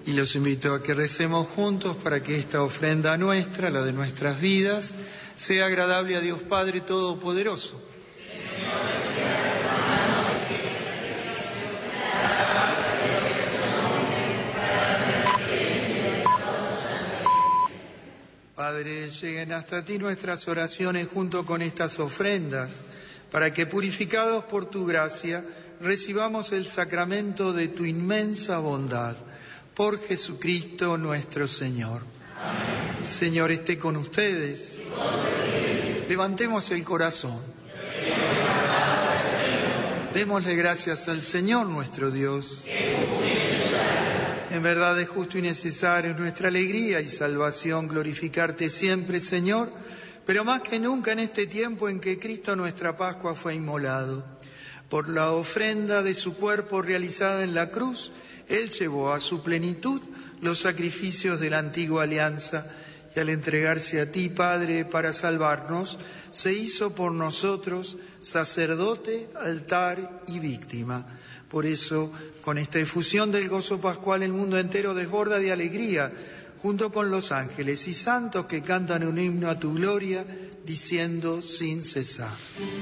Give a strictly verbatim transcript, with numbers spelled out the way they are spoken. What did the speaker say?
Y los invito a que recemos juntos para que esta ofrenda nuestra, la de nuestras vidas, sea agradable a Dios Padre Todopoderoso. Padre, lleguen hasta ti nuestras oraciones junto con estas ofrendas, para que, purificados por tu gracia, recibamos el sacramento de tu inmensa bondad. Por Jesucristo nuestro Señor. Amén. El Señor esté con ustedes. Levantemos el corazón. Démosle gracias al Señor nuestro Dios. En verdad es justo y necesario, es nuestra alegría y salvación glorificarte siempre, Señor, pero más que nunca en este tiempo en que Cristo nuestra Pascua fue inmolado. Por la ofrenda de su cuerpo realizada en la cruz, Él llevó a su plenitud los sacrificios de la antigua alianza y al entregarse a ti, Padre, para salvarnos, se hizo por nosotros sacerdote, altar y víctima. Por eso, con esta efusión del gozo pascual, el mundo entero desborda de alegría, junto con los ángeles y santos que cantan un himno a tu gloria, diciendo sin cesar.